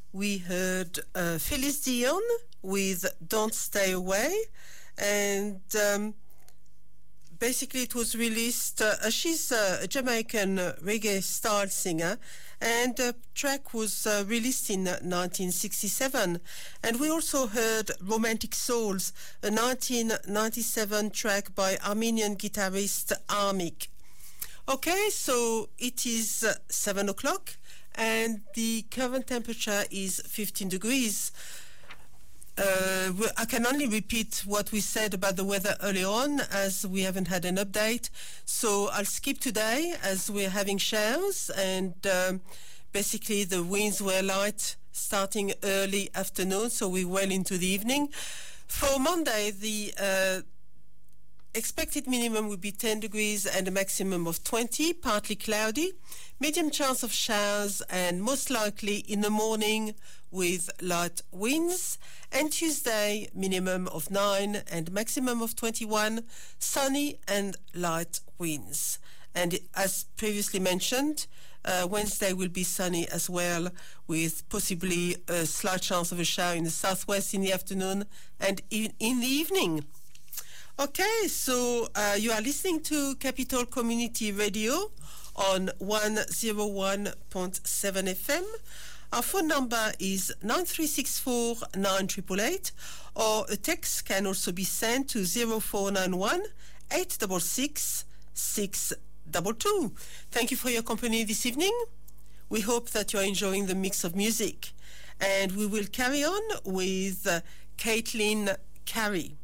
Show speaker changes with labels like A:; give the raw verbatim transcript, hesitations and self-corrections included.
A: we heard uh, Felice Dion with Don't Stay Away, and um, basically it was released, uh, she's a Jamaican reggae style singer, and the track was uh, released in nineteen sixty-seven. And we also heard Romantic Souls, a nineteen ninety-seven track by Armenian guitarist Armik. Okay, so it is uh, seven o'clock, and the current temperature is fifteen degrees. Uh, I can only repeat what we said about the weather early on, as we haven't had an update. So I'll skip today, as we're having showers, and um, basically the winds were light starting early afternoon, so we're well into the evening. For Monday, the uh, expected minimum would be ten degrees and a maximum of twenty, partly cloudy, medium chance of showers, and most likely in the morning with light winds. And Tuesday, minimum of nine and maximum of twenty-one, sunny and light winds. And as previously mentioned, uh, Wednesday will be sunny as well, with possibly a slight chance of a shower in the southwest in the afternoon and in, in the evening. Okay, so uh, you are listening to Capital Community Radio on one oh one point seven F M. Our phone number is nine three six four nine eight eight eight, or a text can also be sent to zero four nine one eight six six six two two. Thank you for your company this evening. We hope that you are enjoying the mix of music. And we will carry on with uh, Caitlin Carey.